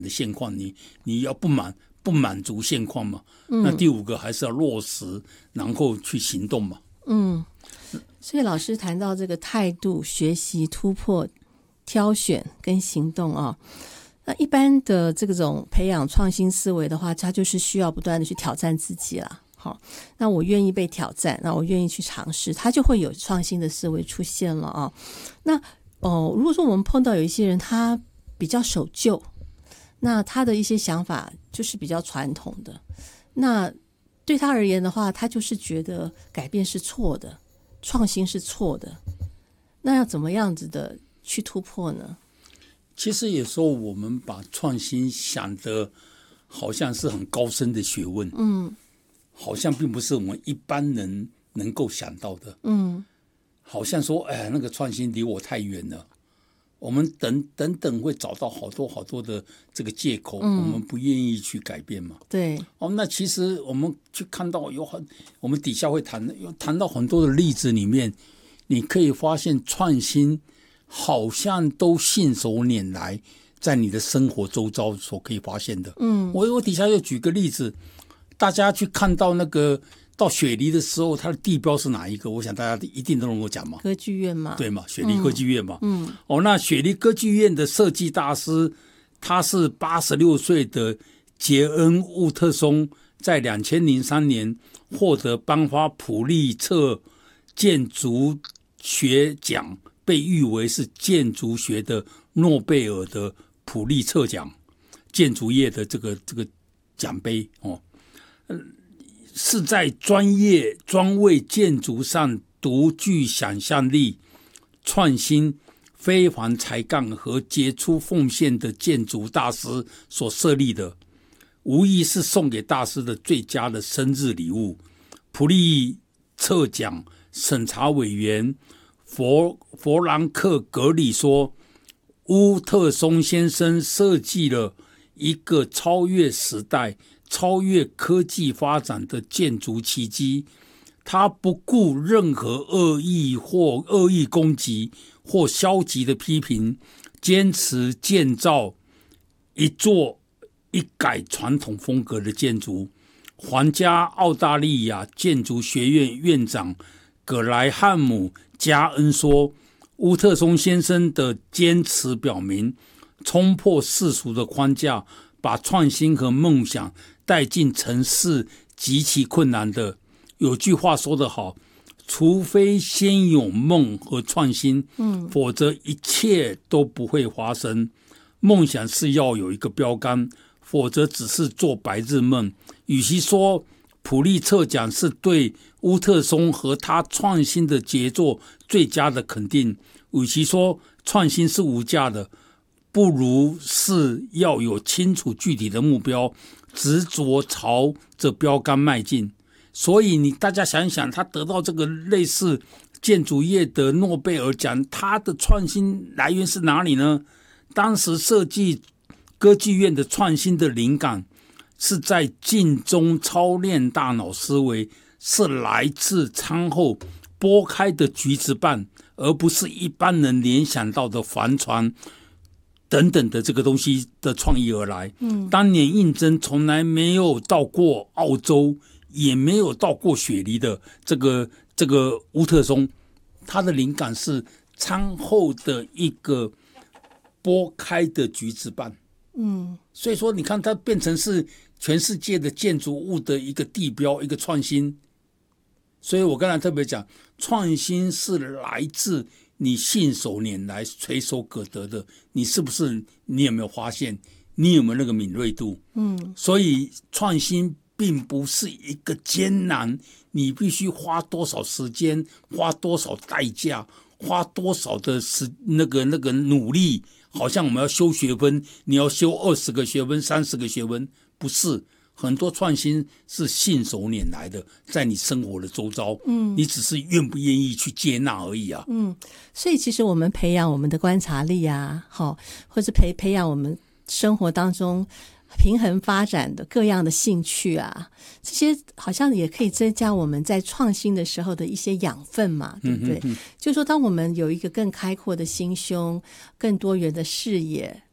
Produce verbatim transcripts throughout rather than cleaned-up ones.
的现况，你你要不满不满足现况嘛、嗯？那第五个还是要落实，然后去行动嘛。 嗯，所以老师谈到这个态度、学习、突破、挑选跟行动啊。那一般的这种培养创新思维的话，它就是需要不断的去挑战自己啦。好，那我愿意被挑战，那我愿意去尝试，它就会有创新的思维出现了啊。那哦，如果说我们碰到有一些人，他比较守旧，那他的一些想法就是比较传统的，那对他而言的话，他就是觉得改变是错的，创新是错的，那要怎么样子的去突破呢？ 其实有时候我们把创新想得好像是很高深的学问，嗯，好像并不是我们一般人能够想到的，嗯，好像说，哎，那个创新离我太远了，我们等等等会找到好多好多的这个借口，嗯、我们不愿意去改变嘛。 对， 哦，那其实我们去看到有很，我们底下会谈有谈到很多的例子里面，你可以发现创新好像都信手拈来，在你的生活周遭所可以发现的。嗯，我我底下又举个例子，大家去看到那个到雪梨的时候，它的地标是哪一个？我想大家一定都能够讲嘛。 歌剧院嘛， 对嘛，雪梨歌剧院嘛。 嗯，嗯哦，那雪梨歌剧院的设计大师，他是八十六岁的杰恩·沃特松，在两千零三年获得颁发普利策建筑学奖。被誉为是建筑学的诺贝尔的普利策奖，建筑业的这个这个奖杯哦，是在专业专为建筑上独具想象力、创新、非凡才干和杰出奉献的建筑大师所设立的，无疑是送给大师的最佳的生日礼物。普利策奖审查委员佛佛兰克·格里说，乌特松先生设计了一个超越时代、超越科技发展的建筑奇迹。他不顾任何恶意或恶意攻击或消极的批评，坚持建造一座一改传统风格的建筑。皇家澳大利亚建筑学院院长葛莱汉姆加恩说，乌特松先生的坚持表明，冲破世俗的框架，把创新和梦想带进城市极其困难的。有句话说得好，除非先有梦和创新，嗯，否则一切都不会发生。梦想是要有一个标杆，否则只是做白日梦。与其说普利策奖是对乌特松和他创新的杰作最佳的肯定，与其说创新是无价的，不如是要有清楚具体的目标，执着朝着标杆迈进。所以你大家想一想，他得到这个类似建筑业的诺贝尔奖，他的创新来源是哪里呢？当时设计歌剧院的创新的灵感是在镜中操练大脑思维，是来自餐后剥开的橘子瓣，而不是一般人联想到的帆船等等的这个东西的创意而来。嗯，当年应征从来没有到过澳洲，也没有到过雪梨的这个这个乌特松，他的灵感是餐后的一个剥开的橘子瓣。嗯，所以说你看它变成是全世界的建筑物的一个地标，一个创新。所以我刚才特别讲，创新是来自你信手拈来、垂手可得的。你是不是？你有没有发现？你有没有那个敏锐度？嗯，所以创新并不是一个艰难，你必须花多少时间、花多少代价、花多少的时那个那个努力。好像我们要修学分，你要修二十个学分、三十个学分，不是。很多创新是信手拈来的，在你生活的周遭，嗯，你只是愿不愿意去接纳而已啊。 嗯，所以其实我们培养我们的观察力啊，好，或是培培养我们生活当中平衡发展的各样的兴趣啊，这些好像也可以增加我们在创新的时候的一些养分嘛，对不对？嗯哼哼，就是说当我们有一个更开阔的心胸，更多元的视野，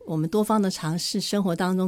我们多方的尝试，生活当中